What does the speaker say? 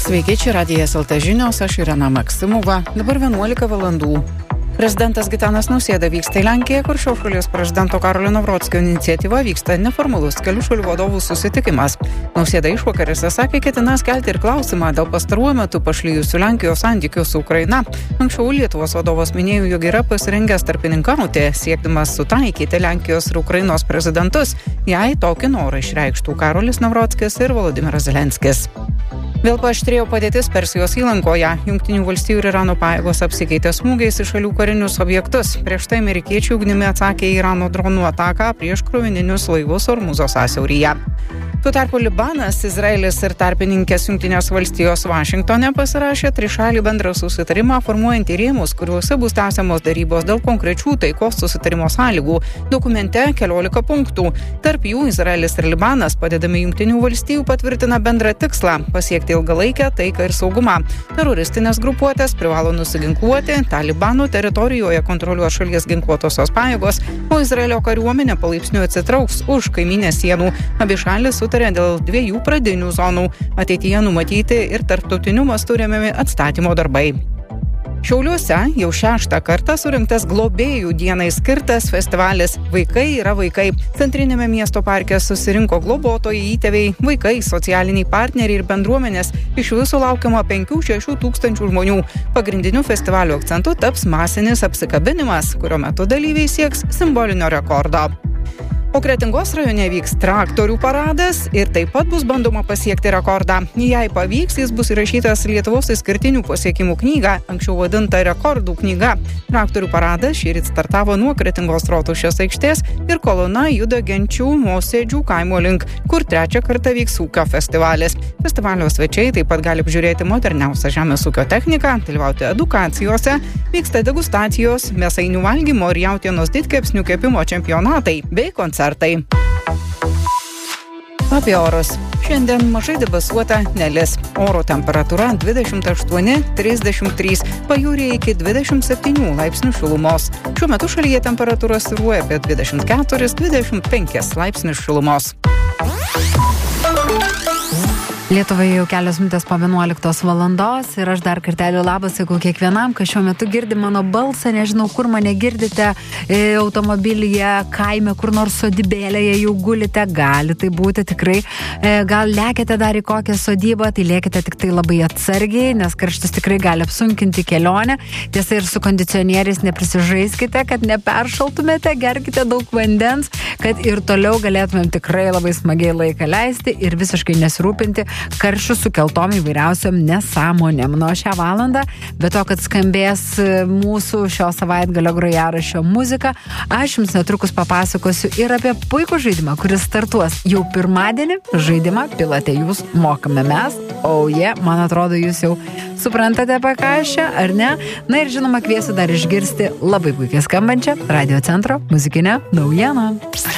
Sveiki, čia Radijas LT žinios, aš Irena Maksimova, dabar 11 valandų. Prezidentas Gitanas Nausėda vyksta į Lenkiją, kur šios šalies prezidento Karolio Nawrockio iniciatyva vyksta neformalus kelių šalių vadovų susitikimas. Nausėda išvakarėse sakė, ketinąs kelti ir klausimą dėl pastaruoju metu pašlijusių Lenkijos santykių su Ukraina. Anksčiau Lietuvos vadovas minėjo, jog yra pasirengęs tarpininkauti, siekdamas sutaikyti Lenkijos ir Ukrainos prezidentus, jei tokį norą išreikštų Karolis Nawrockis ir Volodymyras Zelenskis. Vėl paaštrėjo padėtis Persijos įlankoje. Jungtinių valstijų ir Irano pajėgos apsikeitė smūgiais į šalių karinius objektus. Prieš tai amerikiečiai ugnimi atsakė į Irano dronų ataką prieš krovininius laivus Ormuzo sąsiauryje. Tuo tarpu Libanas, Izraelis ir tarpininkės Jungtinės valstijos Vašingtone pasirašė trišalį bendrą susitarimą, formuojant rėmus, kuriuose bus tęsiamos darybos dėl konkrečių taikos susitarimo sąlygų. Dokumente 14 punktų. Tarp jų Izraelis ir Libanas, padedami Jungtinių valstijų, patvirtina bendrą tikslą – pasiekti ilgalaikę taiką ir saugumą. Teroristinės grupuotės privalo nusiginkluoti, Talibano teritorijoje kontroliuos šalies ginkluotosios pajėgos, o Izraelio kariuomenė palaipsniui atsitrauks už kaiminės sienų. Abi šalys sutarė dėl 2 pradinių zonų. Ateityje numatyti ir tarptautiniu mastu remiami atstatymo darbai. Šiauliuose jau 6. kartą surinktas globėjų dienai skirtas festivalis Vaikai yra vaikai. Centrinėme miesto parke susirinko globotojai, įtėviai, vaikai, socialiniai partneriai ir bendruomenės. Iš viso laukiama 5-6 tūkstančių žmonių. Pagrindiniu festivalio akcentu taps masinis apsikabinimas, kurio metu dalyviai sieks simbolinio rekordo. O Kretingos rajone vyks traktorių paradas ir taip pat bus bandoma pasiekti rekordą. Jei pavyks, jis bus įrašytas Lietuvos išskirtinių pasiekimų knygą, anksčiau vadinta rekordų knyga. Traktorių paradas šįryt startavo nuo Kretingos rotušės aikštės ir kolona juda Genčių Mosėdžių kaimo link, kur 3. kartą vyks ūkio festivalis. Festivalio svečiai taip pat gali apžiūrėti moderniausią žemės ūkio techniką, dalyvauti edukacijose, vyksta degustacijos, mėsainių valgymo ir jautienos didkepsnių kepimo čempionatai bei koncertai. Apie orus. Šiandien mažai debesuota, nelis. Oro temperatūra 28-33, pajūryje iki 27 laipsnių šilumos. Šiuo metu šalyje temperatūra svyruoja apie 24-25 laipsnių šilumos. Lietuvoje jau kelios minutės po 11 valandos ir aš dar kartelį labas sakau kiekvienam, kas šiuo metu girdi mano balsą, nežinau, kur mane girdite, automobilyje, kaime, kur nors sodybėlėje jau gulite, gali tai būti tikrai, gal lėkite dar į kokią sodybą, tai lėkite tik tai labai atsargiai, nes karštis tikrai gali apsunkinti kelionę, tiesa ir su kondicionieriais neprisižaiskite, kad neperšaltumėte, gerkite daug vandens, kad ir toliau galėtumėm tikrai labai smagiai laiką leisti ir visiškai nesirūpinti karščių sukeltom įvairiausiom nesąmonėm. Nuo šią valandą, be to, kad skambės mūsų šio savaitgalio grojaraščio muzika, aš jums netrukus papasakosiu ir apie puikų žaidimą, kuris startuos jau pirmadienį. Žaidimą pilate jūs, mokame mes. Man atrodo, jūs jau suprantate apie ką aš čia, ar ne? Na ir žinoma, kviesiu dar išgirsti labai puikiai skambančią Radio Centro muzikinę naujieną.